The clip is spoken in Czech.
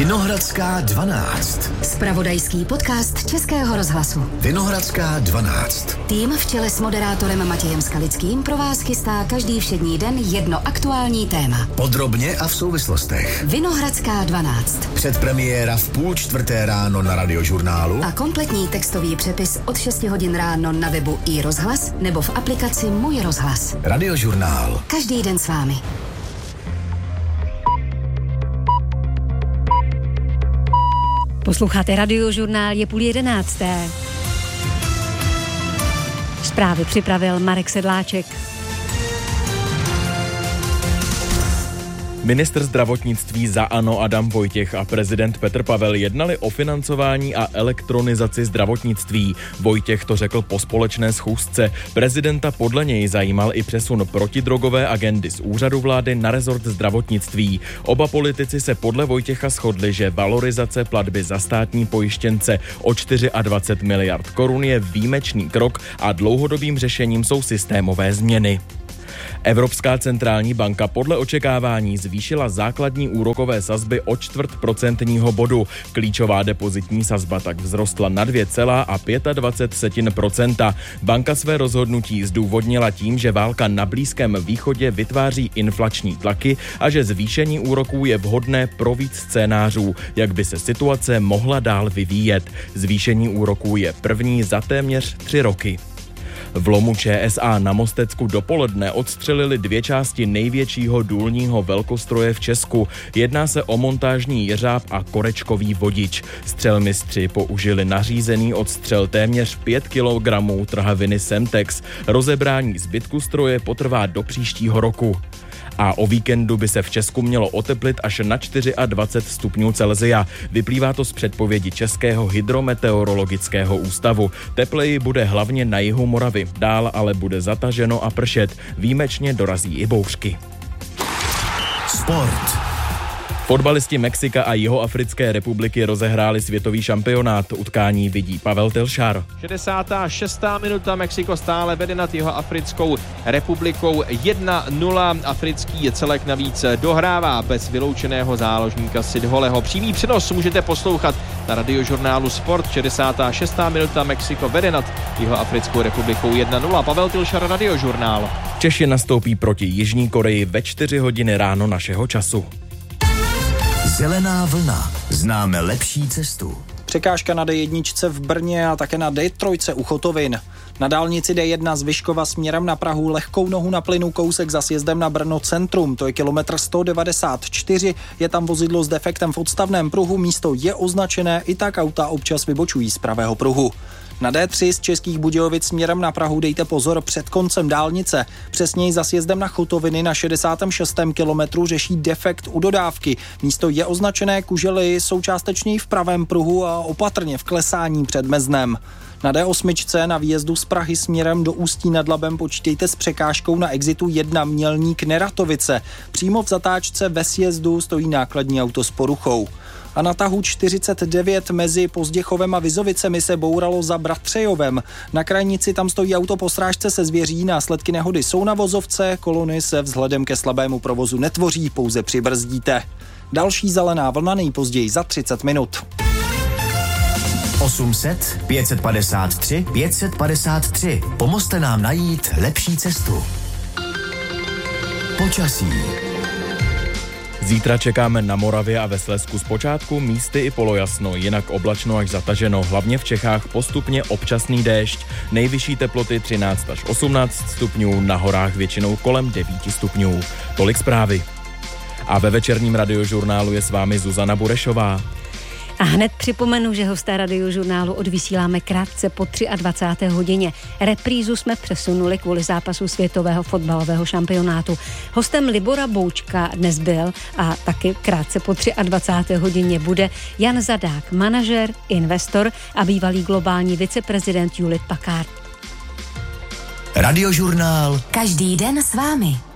Vinohradská 12. Zpravodajský podcast Českého rozhlasu. Vinohradská 12. Tým v čele s moderátorem Matějem Skalickým pro vás chystá každý všední den jedno aktuální téma. Podrobně a v souvislostech. Vinohradská 12. Předpremiéra v 3:30 ráno na Radiožurnálu. A kompletní textový přepis od 6 hodin ráno na webu iRozhlas nebo v aplikaci Můj rozhlas. Radiožurnál. Každý den s vámi. Posloucháte Radiožurnál, je 10:30. Zprávy připravil Marek Sedláček. Ministr zdravotnictví za ANO Adam Vojtěch a prezident Petr Pavel jednali o financování a elektronizaci zdravotnictví. Vojtěch to řekl po společné schůzce. Prezidenta podle něj zajímal i přesun protidrogové agendy z úřadu vlády na rezort zdravotnictví. Oba politici se podle Vojtěcha shodli, že valorizace platby za státní pojištěnce o 24 miliard korun je výjimečný krok a dlouhodobým řešením jsou systémové změny. Evropská centrální banka podle očekávání zvýšila základní úrokové sazby o 0,25 bodu. Klíčová depozitní sazba tak vzrostla na 2,25%. Banka své rozhodnutí zdůvodnila tím, že válka na Blízkém východě vytváří inflační tlaky a že zvýšení úroků je vhodné pro víc scénářů, jak by se situace mohla dál vyvíjet. Zvýšení úroků je první za téměř 3 roky. V lomu ČSA na Mostecku dopoledne odstřelili 2 části největšího důlního velkostroje v Česku. Jedná se o montážní jeřáb a korečkový vodič. Střelmistři použili nařízený odstřel téměř 5 kilogramů trhaviny Semtex. Rozebrání zbytku stroje potrvá do příštího roku. A o víkendu by se v Česku mělo oteplit až na 24 stupňů Celsia. Vyplývá to z předpovědi Českého hydrometeorologického ústavu. Tepleji bude hlavně na jihu Moravy, dál ale bude zataženo a pršet. Výjimečně dorazí i bouřky. Sport. Fotbalisti Mexika a Jihoafrické republiky rozehráli světový šampionát. Utkání vidí Pavel Tilšar. 66. minuta, Mexiko stále vede nad Jihoafrickou republikou 1-0. Africký celek navíc dohrává bez vyloučeného záložníka Sidholeho. Přímý přenos můžete poslouchat na Radiožurnálu Sport. 66. minuta, Mexiko vede nad Jihoafrickou republikou 1-0. Pavel Tilšar, Radiožurnál. Češi nastoupí proti Jižní Koreji ve 4 hodiny ráno našeho času. Zelená vlna. Známe lepší cestu. Překážka na D1 v Brně a také na D3 u Chotovin. Na dálnici D1 z Vyškova směrem na Prahu lehkou nohu na plynu kousek za sjezdem na Brno centrum. To je kilometr 194. Je tam vozidlo s defektem v odstavném pruhu. Místo je označené, i tak auta občas vybočují z pravého pruhu. Na D3 z Českých Budějovic směrem na Prahu dejte pozor před koncem dálnice. Přesněji za sjezdem na Chotoviny na 66. kilometru řeší defekt u dodávky. Místo je označené, kužely jsou částečně v pravém pruhu a opatrně v klesání před Meznem. Na D8 na výjezdu z Prahy směrem do Ústí nad Labem počítejte s překážkou na exitu 1 Mělník Neratovice. Přímo v zatáčce ve sjezdu stojí nákladní auto s poruchou. A na tahu 49 mezi Pozděchovem a Vizovicemi se bouralo za Bratřejovem. Na krajnici tam stojí auto po srážce se zvěří, následky nehody jsou na vozovce, kolony se vzhledem ke slabému provozu netvoří, pouze přibrzdíte. Další zelená vlna nejpozději za 30 minut. 800 553 553. Pomozte nám najít lepší cestu. Počasí. Zítra čekáme na Moravě a ve Slezsku zpočátku místy i polojasno, jinak oblačno až zataženo, hlavně v Čechách postupně občasný déšť. Nejvyšší teploty 13 až 18 stupňů, na horách většinou kolem 9 stupňů. Tolik zprávy. A ve večerním Radiožurnálu je s vámi Zuzana Burešová. A hned připomenu, že hosté Radiožurnálu odvysíláme krátce po 23. hodině. Reprízu jsme přesunuli kvůli zápasu světového fotbalového šampionátu. Hostem Libora Boučka dnes byl a taky krátce po 23. hodině bude Jan Zadák, manažer, investor a bývalý globální viceprezident Hewlett Packard. Radiožurnál. Každý den s vámi.